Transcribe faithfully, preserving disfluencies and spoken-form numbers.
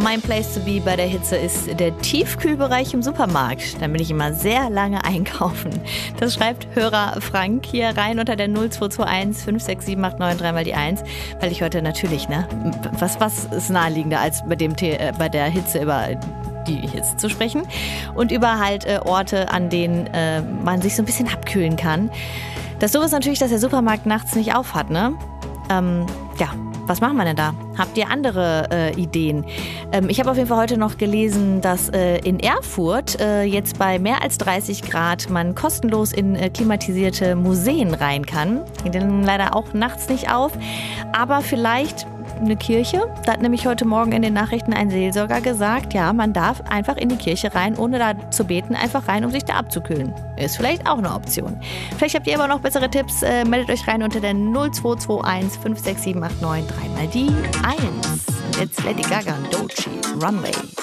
Mein Place to be bei der Hitze ist der Tiefkühlbereich im Supermarkt. Da bin ich immer sehr lange einkaufen. Das schreibt Hörer Frank hier rein unter der null zwei zwei eins fünf sechs sieben acht neun drei mal die eins. Weil ich heute natürlich, ne, was, was ist naheliegender als bei, dem The- äh, bei der Hitze über die Hitze zu sprechen und über halt äh, Orte, an denen äh, man sich so ein bisschen abkühlen kann. Das Doofe ist natürlich, dass der Supermarkt nachts nicht auf hat, ne? Ähm, ja. Was machen wir denn da? Habt ihr andere äh, Ideen? Ähm, ich habe auf jeden Fall heute noch gelesen, dass äh, in Erfurt äh, jetzt bei mehr als dreißig Grad man kostenlos in äh, klimatisierte Museen rein kann. Die gehen leider auch nachts nicht auf. Aber vielleicht eine Kirche. Da hat nämlich heute Morgen in den Nachrichten ein Seelsorger gesagt, ja, man darf einfach in die Kirche rein, ohne da zu beten, einfach rein, um sich da abzukühlen. Ist vielleicht auch eine Option. Vielleicht habt ihr aber noch bessere Tipps. Äh, meldet euch rein unter der null zwei zwei eins fünf sechs sieben acht neun drei mal die eins. Jetzt Lady Gaga und Doechii, Runway.